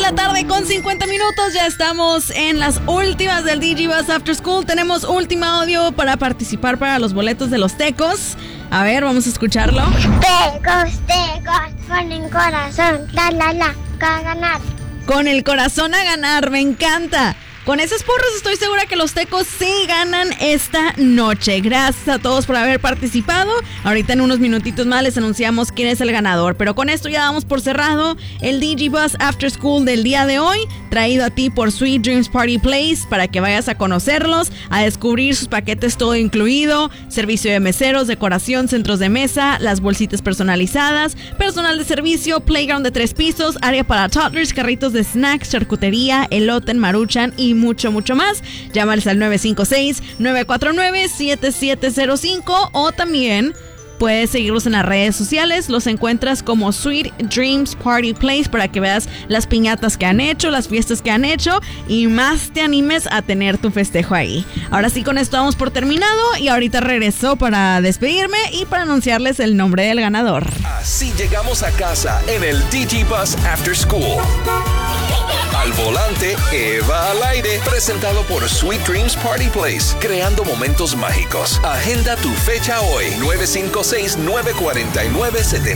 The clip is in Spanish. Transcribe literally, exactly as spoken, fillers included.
la tarde con cincuenta minutos. Ya estamos en las últimas del D J Buzz After School. Tenemos último audio para participar para los boletos de los Tecos. A ver, vamos a escucharlo. Tecos, tecos, con el corazón, la la la, a ganar. Con el corazón a ganar, me encanta. Con esos porros estoy segura que los Tecos sí ganan esta noche. Gracias a todos por haber participado. Ahorita en unos minutitos más les anunciamos quién es el ganador. Pero con esto ya damos por cerrado el D J Buzz After School del día de hoy, traído a ti por Sweet Dreams Party Place, para que vayas a conocerlos, a descubrir sus paquetes todo incluido, servicio de meseros, decoración, centros de mesa, las bolsitas personalizadas, personal de servicio, playground de tres pisos, área para toddlers, carritos de snacks, charcutería, elote, maruchan y mucho, mucho más. Llámales al nueve cinco seis, nueve cuatro nueve, siete siete cero cinco o también puedes seguirlos en las redes sociales. Los encuentras como Sweet Dreams Party Place para que veas las piñatas que han hecho, las fiestas que han hecho y más te animes a tener tu festejo ahí. Ahora sí, con esto vamos por terminado y ahorita regreso para despedirme y para anunciarles el nombre del ganador. Así llegamos a casa en el D J Buzz After School. Al volante, Eva al aire, presentado por Sweet Dreams Party Place, creando momentos mágicos. Agenda tu fecha hoy, nueve cinco seis, nueve cuatro nueve, siete